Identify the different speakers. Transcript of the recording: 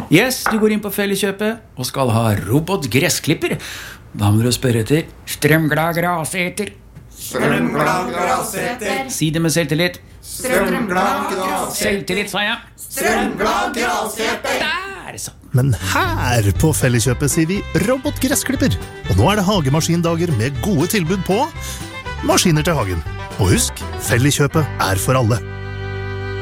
Speaker 1: Yes, du går inn på Felleskjøpet og skal ha robotgressklipper. Da må du spørre etter strømglad graseter.
Speaker 2: Strømglad graseter.
Speaker 1: Si det med selvtillit.
Speaker 2: Strømglad graseter.
Speaker 1: Selvtillit, sa jeg.
Speaker 2: Strømglad graseter.
Speaker 1: Der, så.
Speaker 3: Men her på Felleskjøpet sier vi robotgressklipper. Og nå det hagemaskindager med gode tilbud på maskiner til hagen. Og husk, Felleskjøpet for alle.